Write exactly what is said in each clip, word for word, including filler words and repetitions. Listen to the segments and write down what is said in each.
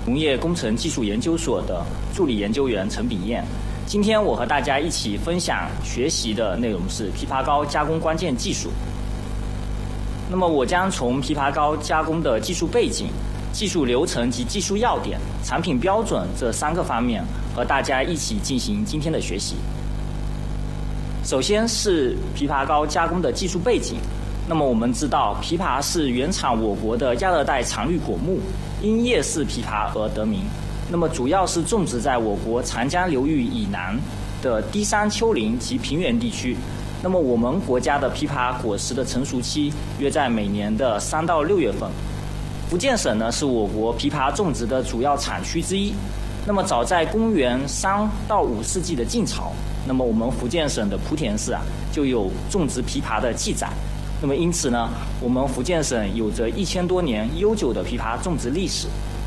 农业工程技术研究所的助理研究员陈炳彦。今天我和大家一起分享学习的内容是枇杷膏加工关键技术。那么我将从枇杷膏加工的技术背景、技术流程及技术要点、产品标准这三个方面和大家一起进行今天的学习。首先是枇杷膏加工的技术背景。那么我们知道，枇杷是原产我国的亚热带常绿果木，因叶氏枇杷而得名。那么主要是种植在我国长江流域以南的低山丘陵及平原地区。那么我们国家的枇杷果实的成熟期约在每年的三到六月份。福建省呢是我国枇杷种植的主要产区之一。那么早在公元三到五世纪的晋朝，那么我们福建省的莆田市啊就有种植枇杷的记载。那么因此呢，我们福建省有着一千多年悠久的枇杷种植历史。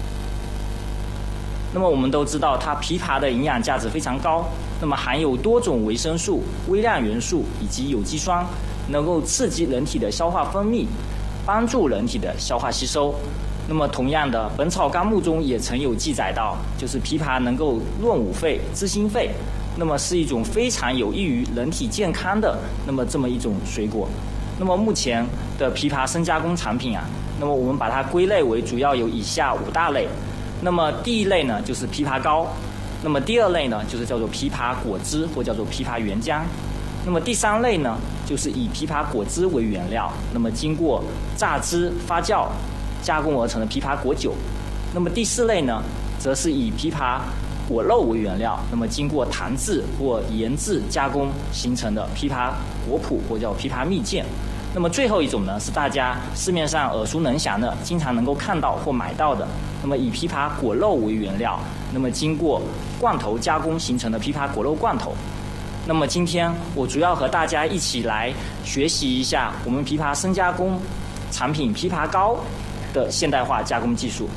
那么我们都知道，它枇杷的营养价值非常高，那么含有多种维生素、微量元素以及有机酸，能够刺激人体的消化分泌，帮助人体的消化吸收。那么同样的，《本草纲目》中也曾有记载到，就是枇杷能够润五肺、滋心肺，那么是一种非常有益于人体健康的那么这么一种水果。那么目前的枇杷深加工产品啊，那么我们把它归类为主要有以下五大类。那么第一类呢就是枇杷膏，那么第二类呢就是叫做枇杷果汁或叫做枇杷原浆，那么第三类呢就是以枇杷果汁为原料，那么经过榨汁、发酵、加工而成的枇杷果酒。那么第四类呢则是以枇杷果肉为原料，那么经过糖制或研制加工形成的枇杷果脯或叫枇杷蜜饯。那么最后一种呢是大家市面上耳熟能详的，经常能够看到或买到的，那么以枇杷果肉为原料，那么经过罐头加工形成的枇杷果肉罐头。那么今天我主要和大家一起来学习一下我们枇杷深加工产品枇杷膏的现代化加工技术。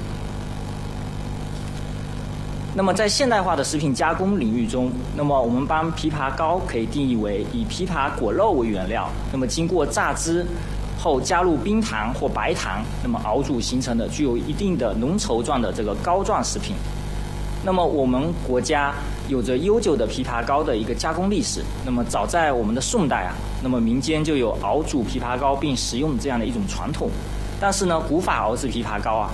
那么在现代化的食品加工领域中，那么我们把枇杷膏可以定义为以枇杷果肉为原料，那么经过榨汁后加入冰糖或白糖，那么熬煮形成的具有一定的浓稠状的这个膏状食品。那么我们国家有着悠久的枇杷膏的一个加工历史。那么早在我们的宋代啊，那么民间就有熬煮枇杷膏并食用这样的一种传统。但是呢，古法熬制枇杷膏啊，